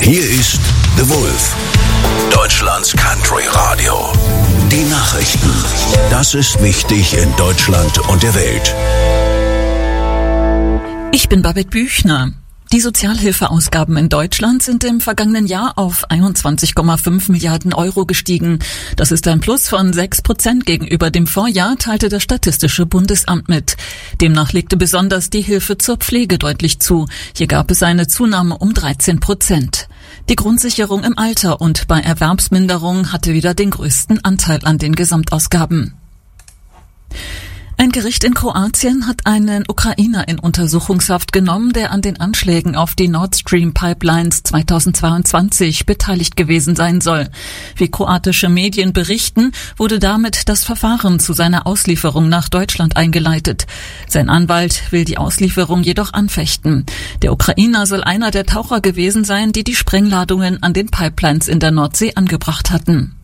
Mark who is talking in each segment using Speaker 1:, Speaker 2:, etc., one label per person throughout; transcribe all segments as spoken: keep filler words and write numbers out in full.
Speaker 1: Hier ist The Wolf, Deutschlands Country Radio. Die Nachrichten. Das ist wichtig in Deutschland und der Welt.
Speaker 2: Ich bin Babette Büchner. Die Sozialhilfeausgaben in Deutschland sind im vergangenen Jahr auf einundzwanzig Komma fünf Milliarden Euro gestiegen. Das ist ein Plus von sechs Prozent gegenüber dem Vorjahr, teilte das Statistische Bundesamt mit. Demnach legte besonders die Hilfe zur Pflege deutlich zu. Hier gab es eine Zunahme um dreizehn Prozent. Die Grundsicherung im Alter und bei Erwerbsminderung hatte wieder den größten Anteil an den Gesamtausgaben. Ein Gericht in Kroatien hat einen Ukrainer in Untersuchungshaft genommen, der an den Anschlägen auf die Nord Stream Pipelines zweitausendzweiundzwanzig beteiligt gewesen sein soll. Wie kroatische Medien berichten, wurde damit das Verfahren zu seiner Auslieferung nach Deutschland eingeleitet. Sein Anwalt will die Auslieferung jedoch anfechten. Der Ukrainer soll einer der Taucher gewesen sein, die die Sprengladungen an den Pipelines in der Nordsee angebracht hatten.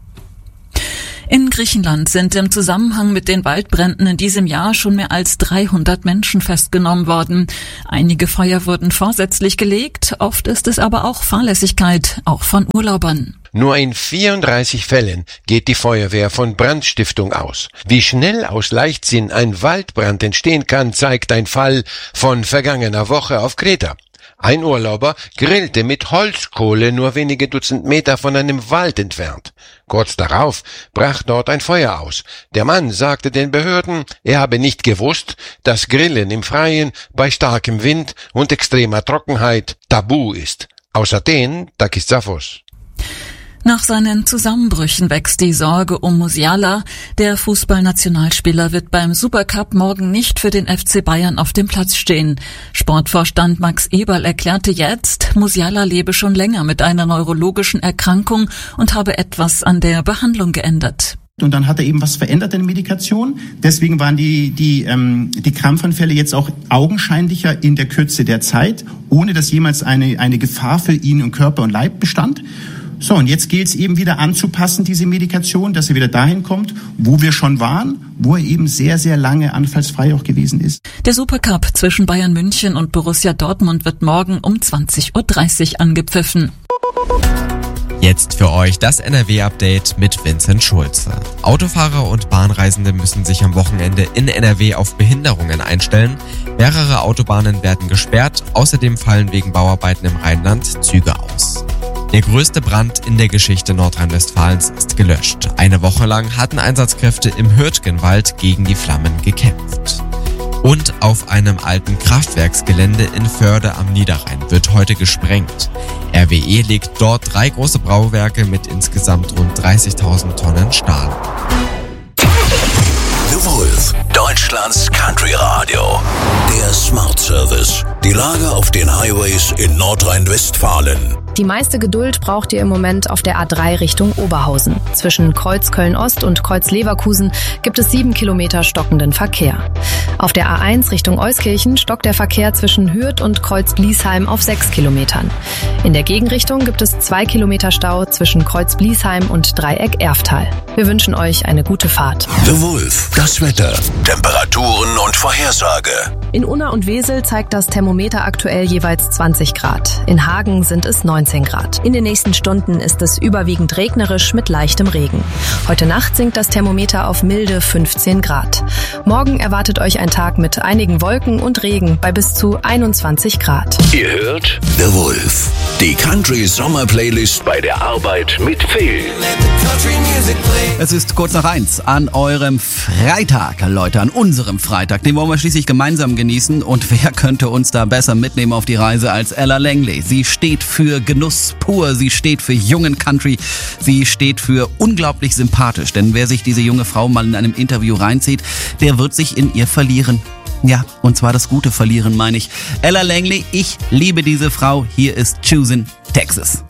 Speaker 2: In Griechenland sind im Zusammenhang mit den Waldbränden in diesem Jahr schon mehr als dreihundert Menschen festgenommen worden. Einige Feuer wurden vorsätzlich gelegt, oft ist es aber auch Fahrlässigkeit, auch von Urlaubern.
Speaker 3: Nur in vierunddreißig Fällen geht die Feuerwehr von Brandstiftung aus. Wie schnell aus Leichtsinn ein Waldbrand entstehen kann, zeigt ein Fall von vergangener Woche auf Kreta. Ein Urlauber grillte mit Holzkohle nur wenige Dutzend Meter von einem Wald entfernt. Kurz darauf brach dort ein Feuer aus. Der Mann sagte den Behörden, er habe nicht gewusst, dass Grillen im Freien bei starkem Wind und extremer Trockenheit tabu ist. Aus Athen, Takis Zaphos.
Speaker 2: Nach seinen Zusammenbrüchen wächst die Sorge um Musiala. Der Fußballnationalspieler wird beim Supercup morgen nicht für den F C Bayern auf dem Platz stehen. Sportvorstand Max Eberl erklärte jetzt, Musiala lebe schon länger mit einer neurologischen Erkrankung und habe etwas an der Behandlung geändert.
Speaker 4: Und dann hat er eben was verändert in der Medikation. Deswegen waren die die ähm, die Krampfanfälle jetzt auch augenscheinlicher in der Kürze der Zeit, ohne dass jemals eine eine Gefahr für ihn und Körper und Leib bestand. So, und jetzt gilt es eben wieder anzupassen, diese Medikation, dass er wieder dahin kommt, wo wir schon waren, wo er eben sehr, sehr lange anfallsfrei auch gewesen ist.
Speaker 2: Der Supercup zwischen Bayern München und Borussia Dortmund wird morgen um zwanzig Uhr dreißig angepfiffen.
Speaker 5: Jetzt für euch das N R W-Update mit Vincent Schulze. Autofahrer und Bahnreisende müssen sich am Wochenende in N R W auf Behinderungen einstellen. Mehrere Autobahnen werden gesperrt, außerdem fallen wegen Bauarbeiten im Rheinland Züge aus. Der größte Brand in der Geschichte Nordrhein-Westfalens ist gelöscht. Eine Woche lang hatten Einsatzkräfte im Hürtgenwald gegen die Flammen gekämpft. Und auf einem alten Kraftwerksgelände in Förde am Niederrhein wird heute gesprengt. R W E legt dort drei große Bauwerke mit insgesamt rund dreißigtausend Tonnen Stahl.
Speaker 1: The Wolf, Deutschlands Country Radio. Der Smart Service. Die Lage auf den Highways in Nordrhein-Westfalen.
Speaker 6: Die meiste Geduld braucht ihr im Moment auf der A drei Richtung Oberhausen. Zwischen Kreuz Köln-Ost und Kreuz Leverkusen gibt es sieben Kilometer stockenden Verkehr. Auf der A eins Richtung Euskirchen stockt der Verkehr zwischen Hürth und Kreuz Bliesheim auf sechs Kilometern. In der Gegenrichtung gibt es zwei Kilometer Stau zwischen Kreuz Bliesheim und Dreieck Erftal. Wir wünschen euch eine gute Fahrt.
Speaker 1: The Wolf, das Wetter, Temperaturen und Vorhersage.
Speaker 6: In Unna und Wesel zeigt das Thermometer aktuell jeweils zwanzig Grad. In Hagen sind es neunzehn Grad. In den nächsten Stunden ist es überwiegend regnerisch mit leichtem Regen. Heute Nacht sinkt das Thermometer auf milde fünfzehn Grad. Morgen erwartet euch ein Tag mit einigen Wolken und Regen bei bis zu einundzwanzig Grad.
Speaker 1: Ihr hört The Wolf, die Country Sommer Playlist bei der Arbeit mit Phil.
Speaker 7: Es ist kurz nach eins an eurem Freitag, Leute, an unserem Freitag. Den wollen wir schließlich gemeinsam genießen. Und wer könnte uns da besser mitnehmen auf die Reise als Ella Langley? Sie steht für Genuss pur, sie steht für jungen Country, sie steht für unglaublich sympathisch. Denn wer sich diese junge Frau mal in einem Interview reinzieht, der wird sich in ihr verlieren. Ja, und zwar das gute Verlieren, meine ich. Ella Langley, ich liebe diese Frau. Hier ist Choosin', Texas.